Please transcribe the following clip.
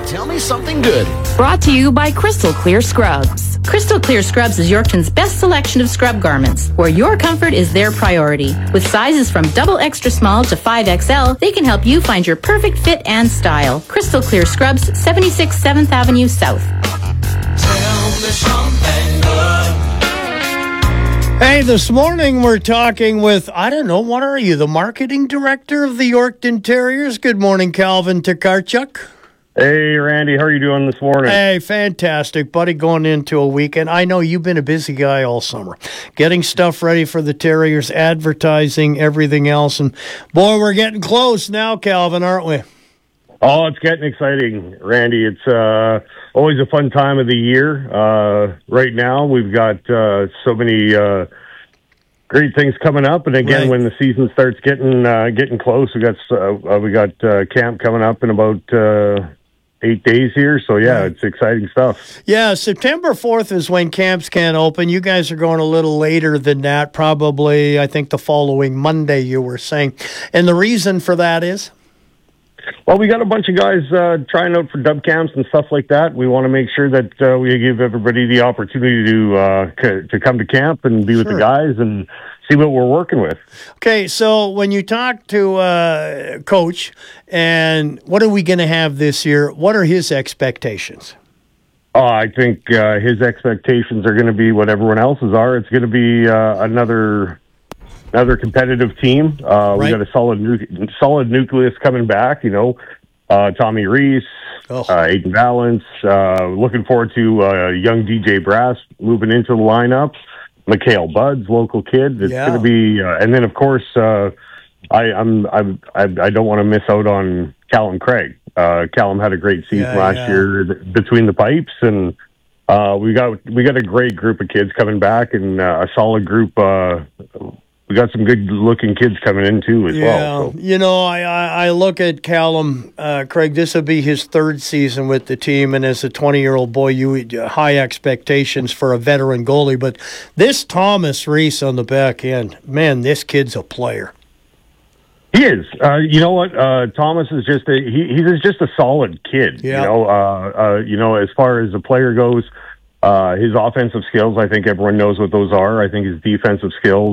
Tell me something good. Brought to you by Crystal Clear Scrubs. Crystal Clear Scrubs is Yorkton's best selection of scrub garments, where your comfort is their priority. With sizes from double extra small to 5XL, they can help you find your perfect fit and style. Crystal Clear Scrubs, 76 7th Avenue South. Tell me something good. Hey, this morning we're talking with, I don't know, what are you, the marketing director of the Yorkton Terriers? Good morning, Calvin Tokarczuk. Hey, Randy, how are you doing this morning? Hey, fantastic, buddy, going into a weekend. I know you've been a busy guy all summer, getting stuff ready for the Terriers, advertising, everything else. And, boy, we're getting close now, Calvin, aren't we? Oh, it's getting exciting, Randy. It's always a fun time of the year. Right now, we've got so many great things coming up. And again, Right. when the season starts getting close, we got camp coming up in about 8 days here. So, yeah, It's exciting stuff. Yeah, September 4th is when camps can open. You guys are going a little later than that, probably, I think, the following Monday, you were saying. And the reason for that is? Well, we got a bunch of guys trying out for dub camps and stuff like that. We want to make sure that we give everybody the opportunity to come to camp and be with the guys and see what we're working with. Okay, so when you talk to Coach, and what are we going to have this year, what are his expectations? I think his expectations are going to be what everyone else's are. It's going to be another competitive team. We got a solid nucleus coming back. You know, Tommy Reese, Aiden Valance. Looking forward to young DJ Brass moving into the lineup. Mikhail Buds, local kid. It's going to be, and then of course, I don't want to miss out on Callum Craig. Callum had a great season last year between the pipes, and we got a great group of kids coming back, and a solid group. We got some good-looking kids coming in, too, as well. So. You know, I look at Callum, Craig, this will be his third season with the team, and as a 20-year-old boy, you had high expectations for a veteran goalie, but this Thomas Reese on the back end, man, this kid's a player. He is. You know what? Thomas is just he's just a solid kid. Yeah. You know, as far as the player goes, his offensive skills, I think everyone knows what those are. I think his defensive skills,